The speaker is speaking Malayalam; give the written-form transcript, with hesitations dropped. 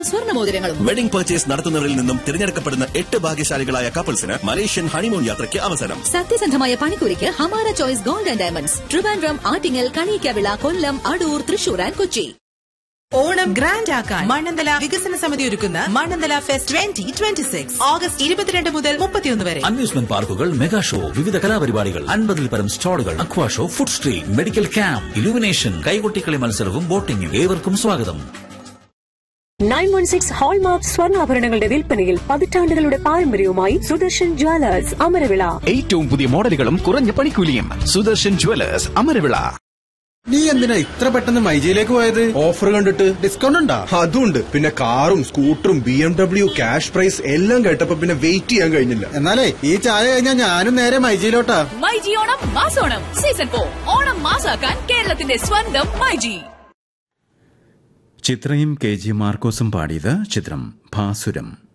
സ്വർണ്ണമോതിരങ്ങളും വെഡിംഗ് പർച്ചേസ് നടത്തുന്നവരിൽ നിന്നും തിരഞ്ഞെടുക്കപ്പെടുന്ന 8 ഭാഗ്യശാലികളായ കപ്പിൾസിന് മലേഷ്യൻ ഹണിമൂൺ യാത്രയ്ക്ക് അവസരം. സത്യസന്ധമായ പണിക്കൂലിക്ക് Hamara choice gold and diamonds, Trivandrum, Attingal, Kaliyakkavilai, Kollam, Adoor, Thrissur and Kochi. Onam grand ആക്കാൻ മണ്ണന്തല വികസന സമിതി ഒരുക്കുന്ന മണ്ണന്തല ഫെസ്റ്റ് 2026 ഓഗസ്റ്റ് 22 മുതൽ 31 വരെ. അമ്യൂസ്മെന്റ് പാർക്കുകൾ, മെഗാ ഷോ, വിവിധ കലാപരിപാടികൾ, 50-ൽ പരം സ്റ്റാളുകൾ, അക്വാ show, food street, medical camp, illumination, കൈകൊട്ടിക്കളി മത്സരവും ബോട്ടിംഗും. ഏവർക്കും സ്വാഗതം. 916 ഹോൾമാർക്ക് സ്വർണ്ണാഭരണങ്ങളുടെ വിൽപ്പനയിൽ പതിറ്റാണ്ടുകളുടെ പാരമ്പര്യവുമായി സുദർശൻ ജ്വല്ലേഴ്സ്, അമരവിള. ഏറ്റവും പുതിയ മോഡലുകളും കുറഞ്ഞ പണിക്കൂലിയും. സുദർശൻ ജ്വല്ലേഴ്സ്, അമരവിള. നീ എന്തിനാ ഇത്ര പെട്ടെന്ന് മൈജിയിലേക്ക് പോയത്? ഓഫർ കണ്ടിട്ട് ഡിസ്കൗണ്ട് ഉണ്ടാ? അതുണ്ട്. പിന്നെ കാറും സ്കൂട്ടറും BMW ക്യാഷ് പ്രൈസ് എല്ലാം കേട്ടപ്പോ പിന്നെ വെയിറ്റ് ചെയ്യാൻ കഴിഞ്ഞില്ല. എന്നാലേ ഈ ചായ കഴിഞ്ഞാൽ ഞാനും നേരെ മൈജിയിലോട്ടാ. മൈജി ഓണം മാസോണം സീസൺ 4 ഓണം മാസാക്കാൻ കേരളത്തിന്റെ സ്വന്തം മൈജി. ചിത്രയും KG മാർക്കോസും പാടിയത് ചിത്രം ഭാസുരം.